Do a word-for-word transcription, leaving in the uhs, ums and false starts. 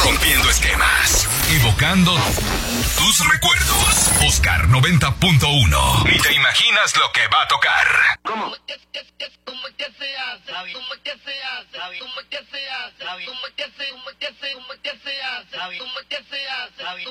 Rompiendo esquemas. Evocando tus recuerdos. Oscar noventa punto uno. Ni te imaginas lo que va a tocar. ¿Cómo? ¿Cómo es que se hace? ¿Cómo es que se hace? ¿Cómo es que se hace? ¿Cómo es que se hace? ¿Cómo es que se hace? ¿Cómo es que se hace?